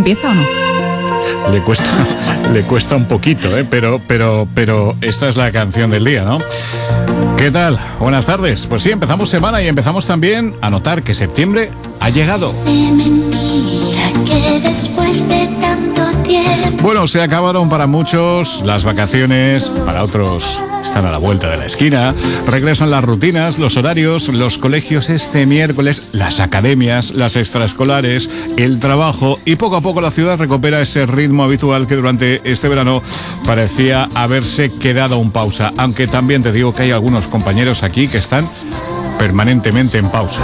¿Empieza o no? Le cuesta un poquito, pero esta es la canción del día, ¿no? ¿Qué tal? Buenas tardes. Pues sí, empezamos semana y empezamos también a notar que septiembre ha llegado. Bueno, se acabaron para muchos las vacaciones, para otros están a la vuelta de la esquina. Regresan las rutinas, los horarios, los colegios este miércoles, las academias, las extraescolares, el trabajo, y poco a poco la ciudad recupera ese ritmo habitual que durante este verano parecía haberse quedado en pausa. Aunque también te digo que hay algunos compañeros aquí que están permanentemente en pausa.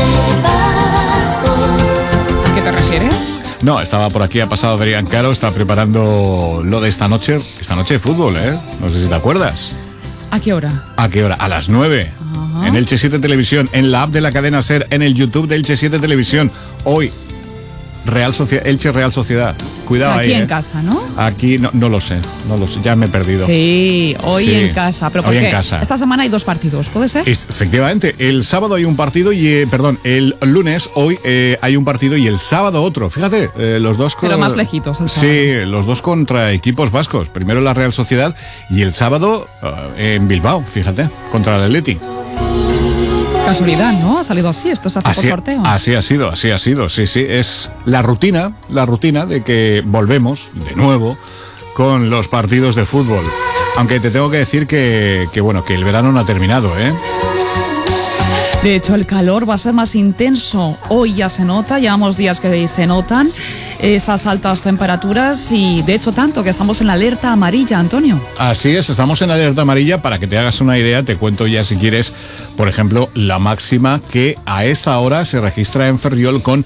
¿A qué te refieres? No, estaba por aquí, ha pasado Adrián Caro, está preparando lo de esta noche de fútbol, no sé si te acuerdas. ¿A qué hora? ¿A qué hora? A las 9. En Elche 7 Televisión, en la app de la cadena SER, en el YouTube de Elche 7 Televisión. Hoy, Elche Real Sociedad. Cuidado, o sea, aquí ahí, en casa, ¿no? Aquí no lo sé, ya me he perdido. Sí, hoy en casa. Pero hoy en casa. Esta semana hay 2 partidos, ¿puede ser? Efectivamente, el sábado hay un partido el lunes hoy hay un partido y el sábado otro. Fíjate, los dos pero más lejitos. Sí, los dos contra equipos vascos. Primero la Real Sociedad y el sábado en Bilbao, fíjate, contra el Athletic. Casualidad, ¿no? Ha salido así, esto se hace por sorteo. Así ha sido, sí, es la rutina de que volvemos de nuevo con los partidos de fútbol. Aunque te tengo que decir que el verano no ha terminado, De hecho, el calor va a ser más intenso. Hoy ya se nota, llevamos días que se notan esas altas temperaturas y de hecho tanto que estamos en la alerta amarilla, Antonio. Así es, estamos en la alerta amarilla. Para que te hagas una idea, te cuento ya si quieres, por ejemplo, la máxima que a esta hora se registra en Ferriol con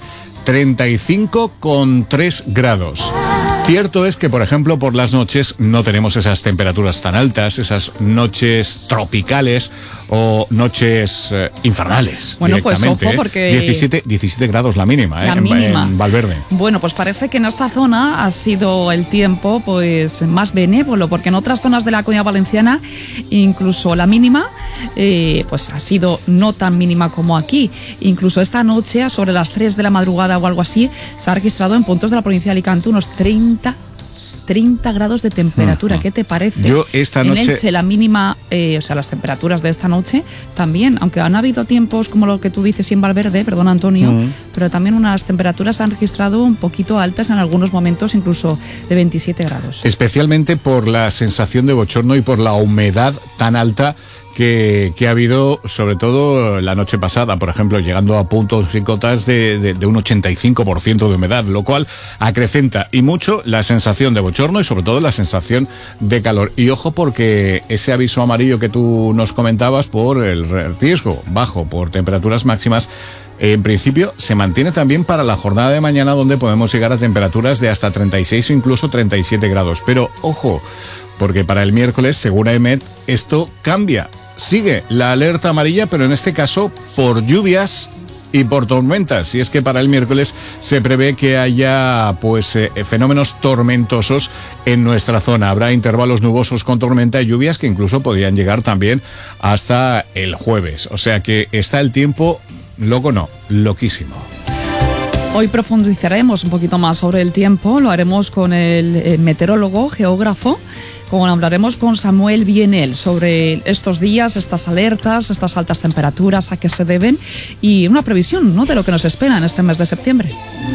35,3 grados. Cierto es que, por ejemplo, por las noches no tenemos esas temperaturas tan altas, esas noches tropicales o noches infernales. Bueno, pues ojo, porque 17 grados la mínima, en Valverde. Bueno, pues parece que en esta zona ha sido el tiempo pues más benévolo, porque en otras zonas de la Comunidad Valenciana incluso la mínima pues ha sido no tan mínima como aquí. Incluso esta noche, sobre las 3 de la madrugada o algo así, se ha registrado en puntos de la provincia de Alicante unos 30 grados de temperatura. ¿Qué te parece? Yo esta noche... En Elche la mínima, o sea, las temperaturas de esta noche también, aunque han habido tiempos como lo que tú dices en Valverde, perdón Antonio, pero también unas temperaturas han registrado un poquito altas en algunos momentos, incluso de 27 grados. Especialmente por la sensación de bochorno y por la humedad tan alta que ha habido, sobre todo la noche pasada, por ejemplo, llegando a puntos y cotas de un 85% de humedad, lo cual acrecenta y mucho la sensación de bochorno y sobre todo la sensación de calor. Y ojo, porque ese aviso amarillo que tú nos comentabas por el riesgo bajo por temperaturas máximas, en principio se mantiene también para la jornada de mañana, donde podemos llegar a temperaturas de hasta 36 o incluso 37 grados. Pero ojo, porque para el miércoles, según AEMET, esto cambia. Sigue la alerta amarilla, pero en este caso por lluvias y por tormentas. Y es que para el miércoles se prevé que haya fenómenos tormentosos en nuestra zona. Habrá intervalos nubosos con tormenta y lluvias que incluso podrían llegar también hasta el jueves. O sea que está el tiempo loquísimo. Hoy profundizaremos un poquito más sobre el tiempo. Lo haremos con el meteorólogo, geógrafo. Como hablaremos con Samuel Bienel sobre estos días, estas alertas, estas altas temperaturas, a qué se deben y una previsión, ¿no?, de lo que nos espera en este mes de septiembre.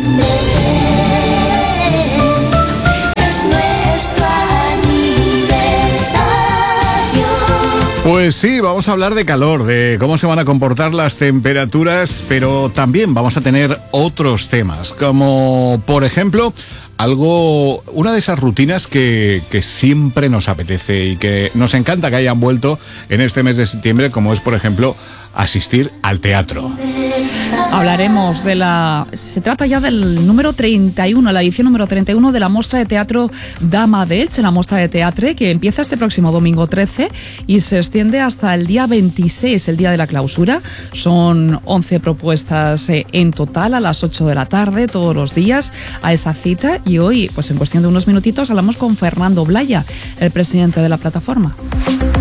Pues sí, vamos a hablar de calor, de cómo se van a comportar las temperaturas, pero también vamos a tener otros temas, como por ejemplo una de esas rutinas que siempre nos apetece y que nos encanta que hayan vuelto en este mes de septiembre, como es, por ejemplo, asistir al teatro. Hablaremos se trata ya del número 31, la edición número 31 de la muestra de teatro Dama de Elche, la muestra de teatro que empieza este próximo domingo 13 y se extiende hasta el día 26, el día de la clausura. Son 11 propuestas en total a las 8 de la tarde, todos los días, a esa cita. Y hoy, pues en cuestión de unos minutitos, hablamos con Fernando Blaya, el presidente de la plataforma.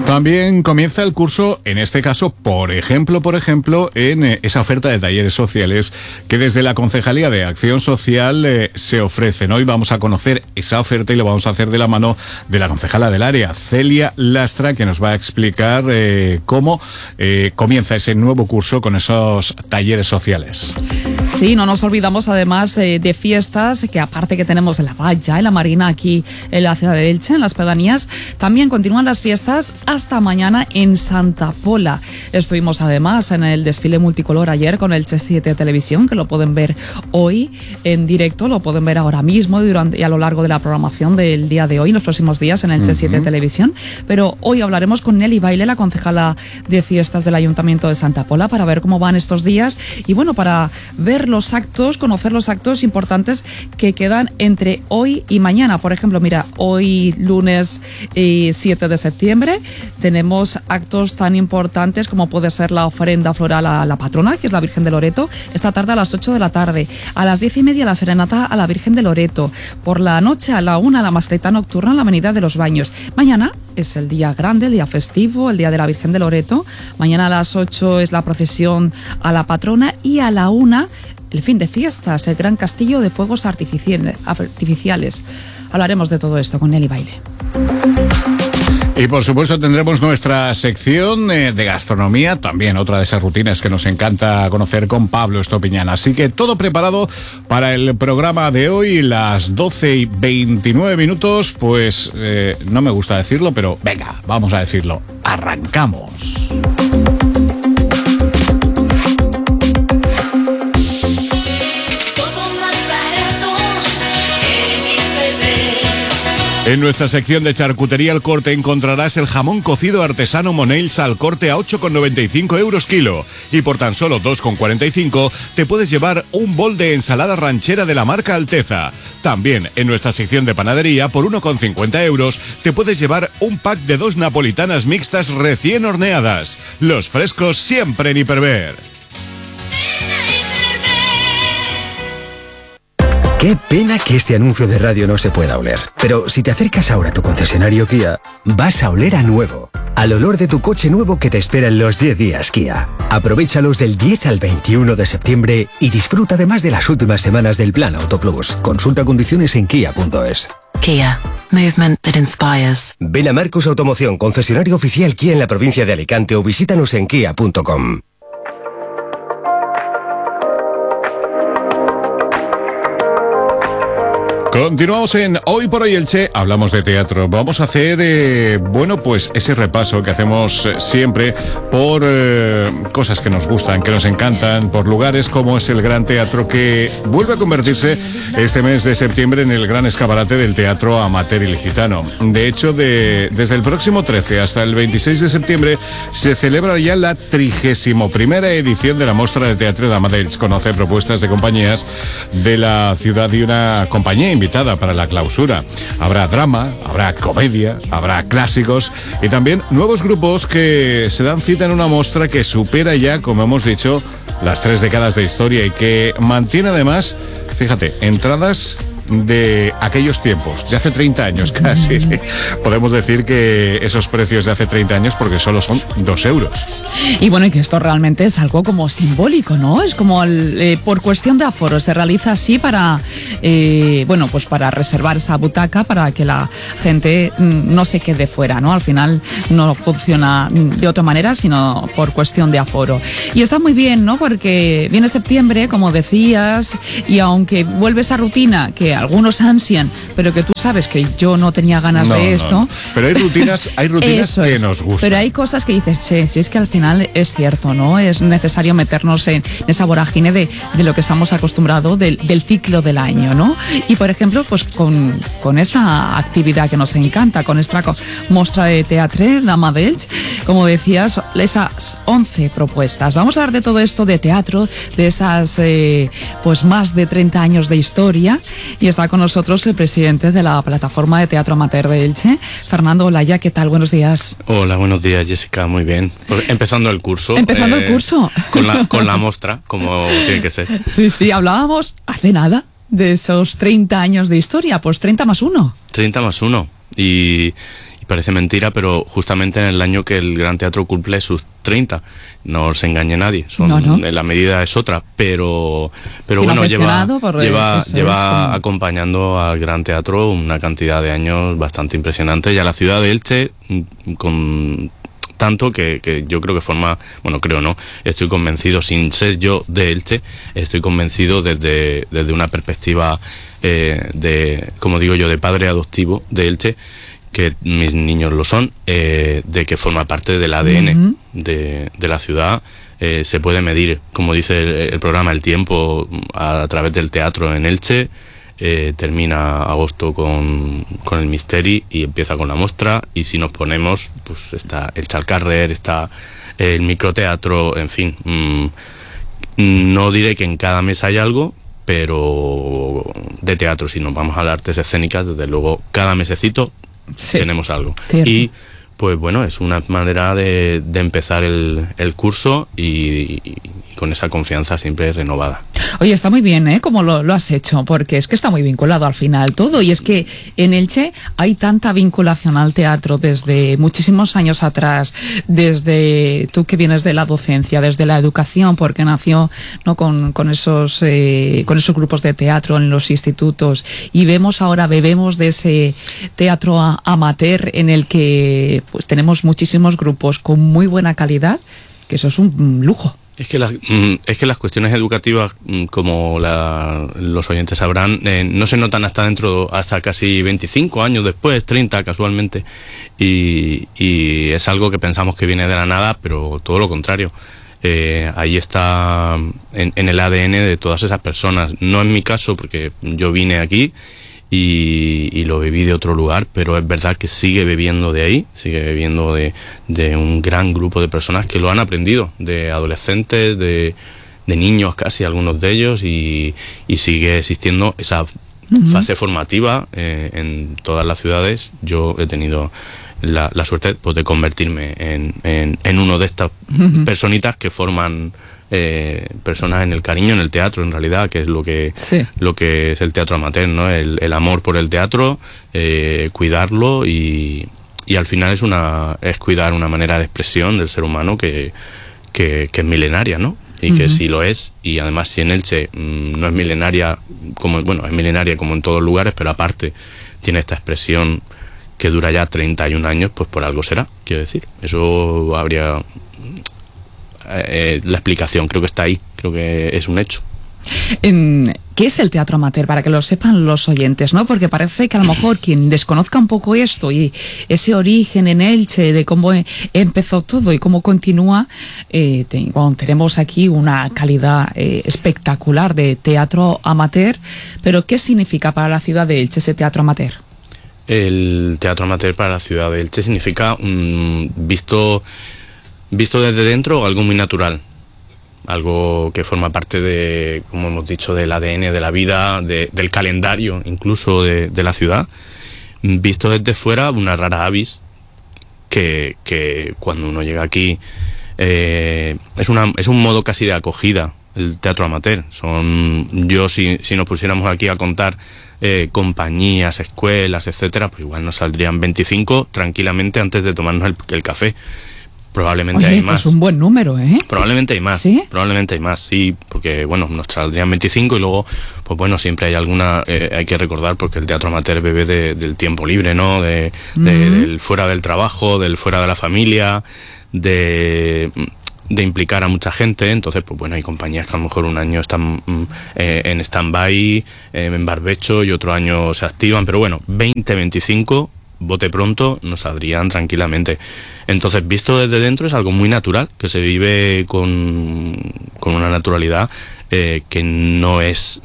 También comienza el curso, en este caso, por ejemplo, en esa oferta de talleres sociales que desde la Concejalía de Acción Social se ofrecen. Hoy vamos a conocer esa oferta y lo vamos a hacer de la mano de la concejala del área, Celia Lastra, que nos va a explicar cómo comienza ese nuevo curso con esos talleres sociales. Sí, no nos olvidamos además de fiestas, que aparte que tenemos en la Valla, en la Marina, aquí en la ciudad de Elche, en las pedanías, también continúan las fiestas hasta mañana en Santa Pola. Estuvimos además en el desfile multicolor ayer con Elche 7 Televisión, que lo pueden ver hoy en directo, lo pueden ver ahora mismo y a lo largo de la programación del día de hoy, los próximos días en Elche 7 Televisión. Pero hoy hablaremos con Nelly Baile, la concejala de fiestas del Ayuntamiento de Santa Pola, para ver cómo van estos días y bueno, para ver los actos, conocer los actos importantes que quedan entre hoy y mañana. Por ejemplo, mira, hoy lunes 7 de septiembre tenemos actos tan importantes como puede ser la ofrenda floral a la patrona, que es la Virgen de Loreto, esta tarde a las 8 de la tarde, a las 10:30 la serenata a la Virgen de Loreto, por la noche a la 1 la mascleta nocturna en la Avenida de los Baños. Mañana es el día grande, el día festivo, el día de la Virgen de Loreto. Mañana a las 8 es la procesión a la patrona y a la 1 el fin de fiestas, el gran castillo de fuegos artificiales. Hablaremos de todo esto con Nelly Baile. Y por supuesto tendremos nuestra sección de gastronomía, también otra de esas rutinas que nos encanta conocer con Pablo Estopiñán. Así que todo preparado para el programa de hoy, las 12:29, pues no me gusta decirlo, pero venga, vamos a decirlo, arrancamos. En nuestra sección de charcutería al corte encontrarás el jamón cocido artesano Monells al corte a 8,95 € kilo. Y por tan solo 2,45 te puedes llevar un bol de ensalada ranchera de la marca Alteza. También en nuestra sección de panadería, por 1,50 € te puedes llevar un pack de 2 napolitanas mixtas recién horneadas. Los frescos siempre en Hiperver. Qué pena que este anuncio de radio no se pueda oler. Pero si te acercas ahora a tu concesionario Kia, vas a oler a nuevo. Al olor de tu coche nuevo que te espera en los 10 días Kia. Aprovéchalos del 10 al 21 de septiembre y disfruta además de las últimas semanas del Plan Auto Plus. Consulta condiciones en kia.es. Kia. Movement that inspires. Ven a Marcos Automoción, concesionario oficial Kia en la provincia de Alicante, o visítanos en kia.com. Continuamos en Hoy por Hoy Elche, hablamos de teatro. Vamos a hacer, pues ese repaso que hacemos siempre por cosas que nos gustan, que nos encantan, por lugares como es el Gran Teatro, que vuelve a convertirse este mes de septiembre en el gran escaparate del teatro amateur ilicitano. De hecho, desde el próximo 13 hasta el 26 de septiembre se celebra ya la 31ª edición de la Mostra de Teatre d'Ama d'Elx. Conoce propuestas de compañías de la ciudad y una compañía invitada para la clausura. Habrá drama, habrá comedia, habrá clásicos y también nuevos grupos que se dan cita en una muestra que supera ya, como hemos dicho, las 3 décadas de historia y que mantiene además, fíjate, entradas de aquellos tiempos, de hace 30 años casi. Podemos decir que esos precios de hace 30 años porque solo son 2 €. Y bueno, y que esto realmente es algo como simbólico, ¿no? Es como por cuestión de aforo, se realiza así para, pues para reservar esa butaca para que la gente no se quede fuera, ¿no? Al final no funciona de otra manera, sino por cuestión de aforo. Y está muy bien, ¿no? Porque viene septiembre, como decías, y aunque vuelve esa rutina que algunos ansian, pero que tú sabes que yo no tenía ganas de esto. No. Pero hay rutinas que nos gustan. Pero hay cosas que dices, si es que al final es cierto, ¿no? Es necesario meternos en esa vorágine de lo que estamos acostumbrados del ciclo del año, ¿no? Y por ejemplo, pues con esta actividad que nos encanta, con esta mostra de teatre d'Ama d'Elx, como decías, esas 11 propuestas. Vamos a hablar de todo esto de teatro, de esas pues más de 30 años de historia. Y está con nosotros el presidente de la plataforma de teatro amateur de Elche, Fernando Olaya. ¿Qué tal? Buenos días. Hola, buenos días, Jessica. Muy bien. Empezando el curso. Empezando el curso. Con la mostra, como tiene que ser. Sí, hablábamos hace nada de esos 30 años de historia, pues 30 más 1. 30 más 1. Y Parece mentira, pero justamente en el año que el Gran Teatro cumple sus 30. No se engañe nadie, la medida es otra, pero bueno, lleva acompañando al Gran Teatro una cantidad de años bastante impresionante, y a la ciudad de Elche con tanto que yo creo que forma, bueno, creo no, estoy convencido, sin ser yo de Elche, estoy convencido desde una perspectiva como digo yo, de padre adoptivo de Elche, que mis niños lo son, de que forma parte del ADN de la ciudad. Se puede medir, como dice el programa, el tiempo a través del teatro en Elche. Termina agosto con el Misteri y empieza con la Mostra, y si nos ponemos, pues está el Chalcarrer, está el microteatro, en fin. No diré que en cada mes hay algo, pero de teatro, si nos vamos a las artes escénicas, desde luego cada mesecito tenemos algo. Cierto. Y pues bueno, es una manera de empezar el curso y con esa confianza siempre renovada. Oye, está muy bien, ¿eh? Como lo has hecho, porque es que está muy vinculado al final todo, y es que en Elche hay tanta vinculación al teatro desde muchísimos años atrás, desde tú que vienes de la docencia, desde la educación, porque nació, ¿no?, con esos grupos de teatro en los institutos, y bebemos de ese teatro amateur en el que pues tenemos muchísimos grupos con muy buena calidad, que eso es un lujo. Es que las cuestiones educativas, como los oyentes sabrán, no se notan hasta casi 25 años después, 30 casualmente, y es algo que pensamos que viene de la nada, pero todo lo contrario. Ahí está en el ADN de todas esas personas. No en mi caso, porque yo vine aquí y lo viví de otro lugar, pero es verdad que sigue bebiendo de ahí, sigue bebiendo de un gran grupo de personas que lo han aprendido, de adolescentes, de niños casi, algunos de ellos, y sigue existiendo esa fase formativa en todas las ciudades. Yo he tenido la suerte, pues, de convertirme en uno de estas personitas que forman personas en el cariño, en el teatro, en realidad, que es lo que es el teatro amateur, ¿no? El amor por el teatro, cuidarlo, y al final es cuidar una manera de expresión del ser humano que es milenaria, ¿no? Y que sí lo es, y además si en Elche no es milenaria, es milenaria como en todos lugares, pero aparte tiene esta expresión que dura ya 31 años, pues por algo será, quiero decir. Eso habría... la explicación creo que está ahí, creo que es un hecho. ¿Qué es el teatro amateur? Para que lo sepan los oyentes, ¿no? Porque parece que a lo mejor quien desconozca un poco esto y ese origen en Elche de cómo empezó todo y cómo continúa, tenemos aquí una calidad espectacular de teatro amateur, pero ¿qué significa para la ciudad de Elche ese teatro amateur? El teatro amateur para la ciudad de Elche significa, visto desde dentro, algo muy natural, algo que forma parte de, como hemos dicho, del ADN de la vida, del calendario incluso de la ciudad. Visto desde fuera, una rara avis que cuando uno llega aquí es un modo casi de acogida, el teatro amateur. Si nos pusiéramos aquí a contar compañías, escuelas, etcétera, pues igual nos saldrían 25 tranquilamente antes de tomarnos el café. Probablemente hay más. Es un buen número, ¿eh? Probablemente hay más. ¿Sí? Probablemente hay más, sí, porque bueno, nos saldrían 25 y luego, pues bueno, siempre hay alguna, hay que recordar, porque el teatro amateur bebe del tiempo libre, ¿no? Del fuera del trabajo, del fuera de la familia, de implicar a mucha gente. Entonces, pues bueno, hay compañías que a lo mejor un año están en stand-by, en barbecho, y otro año se activan, pero bueno, 25 bote pronto nos saldrían tranquilamente. Entonces, visto desde dentro, es algo muy natural, que se vive con una naturalidad que no es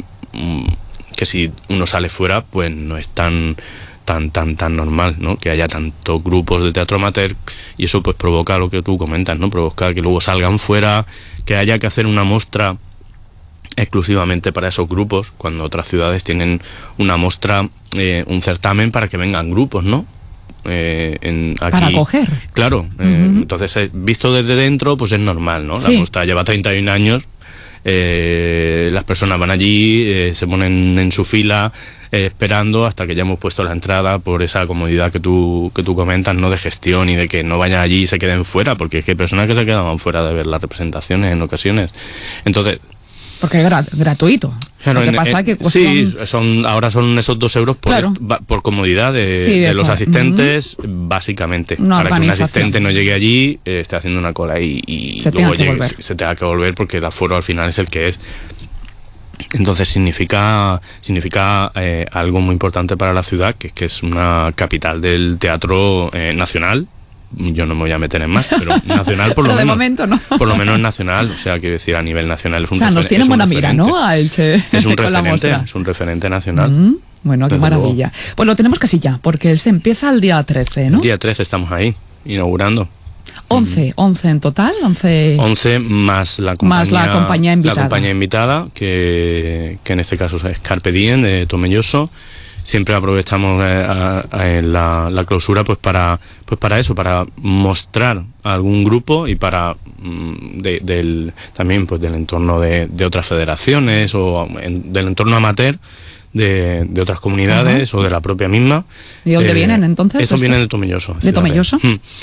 que si uno sale fuera, pues no es tan normal, ¿no? Que haya tantos grupos de teatro amateur, y eso pues provoca lo que tú comentas, ¿no? Provoca que luego salgan fuera, que haya que hacer una muestra exclusivamente para esos grupos, cuando otras ciudades tienen una muestra, un certamen para que vengan grupos, ¿no? Aquí, para acoger. Claro, entonces visto desde dentro, pues es normal, ¿no? La muestra lleva 31 años, Las personas van allí, se ponen en su fila, esperando hasta que ya hemos puesto la entrada, por esa comodidad que tú comentas, no de gestión y de que no vayan allí y se queden fuera, porque es que hay personas que se quedaban fuera de ver las representaciones en ocasiones. Entonces, porque es gratuito. Claro, lo que pasa que sí, ahora son esos 2 euros por comodidad de los asistentes, básicamente. Para que un asistente no llegue allí, esté haciendo una cola y luego se tenga que volver, porque el aforo al final es el que es. Entonces significa algo muy importante para la ciudad, que es una capital del teatro nacional. Yo no me voy a meter en más, pero nacional por lo menos. De momento no. Por lo menos nacional, o sea, quiero decir, a nivel nacional es un referente. O sea, nos tienen buena mira, ¿no? A Elche. Es un referente nacional. Bueno, qué maravilla. Luego. Pues lo tenemos casi ya, porque se empieza el día 13, ¿no? El día 13 estamos ahí, inaugurando. 11 en total, 11 más la compañía invitada. La compañía invitada, que en este caso es Carpe Diem, de Tomelloso. Siempre aprovechamos la clausura pues para eso, para mostrar a algún grupo y para también pues del entorno de otras federaciones o del entorno amateur de otras comunidades o de la propia misma. ¿Y dónde vienen entonces? Estos vienen de Tomelloso. ¿De Tomelloso?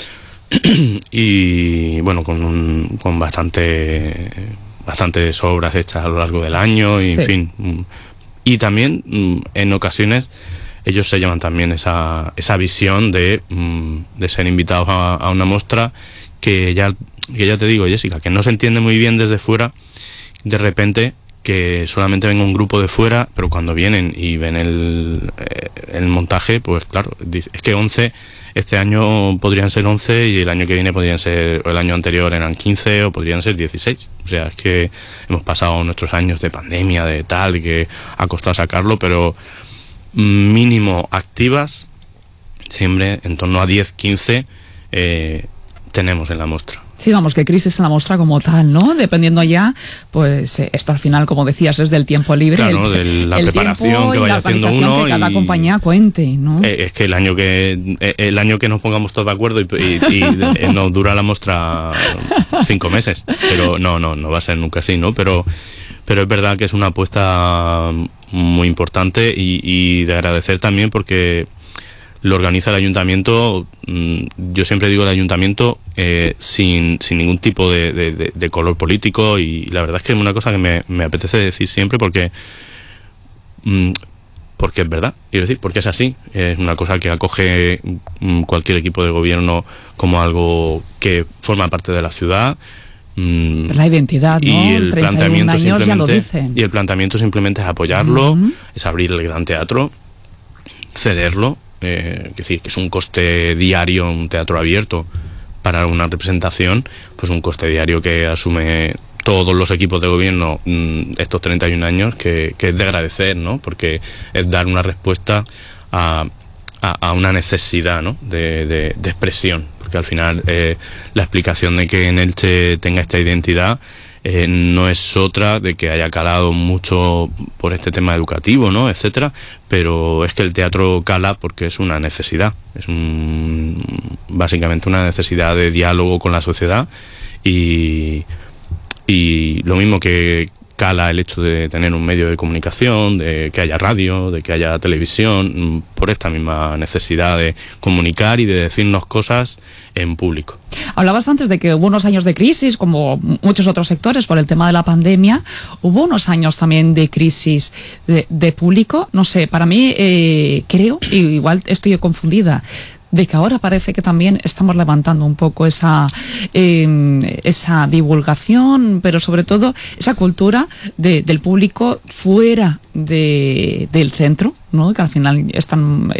Y bueno, con bastantes obras hechas a lo largo del año y en fin. Y también en ocasiones ellos se llevan también esa visión de ser invitados a una muestra que ya te digo, Jessica, que no se entiende muy bien desde fuera, de repente que solamente venga un grupo de fuera, pero cuando vienen y ven el montaje, pues claro, es que 11, este año podrían ser 11 y el año que viene podrían ser, o el año anterior eran 15 o podrían ser 16. O sea, es que hemos pasado nuestros años de pandemia, de tal, que ha costado sacarlo, pero mínimo activas, siempre en torno a 10, 15 tenemos en la muestra. Sí, vamos, que crisis en la muestra como tal, ¿no? Dependiendo ya, pues esto al final, como decías, es del tiempo libre. Claro, de la preparación que vaya haciendo uno. Que cada compañía cuente, ¿no? Es que el año que nos pongamos todos de acuerdo y nos dura la muestra 5 meses. Pero no va a ser nunca así, ¿no? Pero es verdad que es una apuesta muy importante y de agradecer también porque lo organiza el ayuntamiento. Yo siempre digo el ayuntamiento sin ningún tipo de color político, y la verdad es que es una cosa que me apetece decir siempre porque es verdad, quiero decir, porque es así. Es una cosa que acoge cualquier equipo de gobierno como algo que forma parte de la ciudad. La identidad, ¿no? Y el 31 años ya lo dicen. Y el planteamiento simplemente es apoyarlo, es abrir el Gran Teatro, cederlo. Que es un coste diario, un teatro abierto para una representación, pues un coste diario que asume todos los equipos de gobierno estos 31 años, que es de agradecer, ¿no? Porque es dar una respuesta a una necesidad, ¿no? de expresión, porque al final la explicación de que en Elche tenga esta identidad no es otra de que haya calado mucho por este tema educativo, ¿no? Etcétera, pero es que el teatro cala porque es una necesidad, es básicamente una necesidad de diálogo con la sociedad, y lo mismo que cala el hecho de tener un medio de comunicación, de que haya radio, de que haya televisión, por esta misma necesidad de comunicar y de decirnos cosas en público. Hablabas antes de que hubo unos años de crisis, como muchos otros sectores, por el tema de la pandemia. Hubo unos años también de crisis de público. No sé, para mí creo, y igual estoy confundida, de que ahora parece que también estamos levantando un poco esa divulgación, pero sobre todo esa cultura del público fuera del centro, ¿no? Que al final están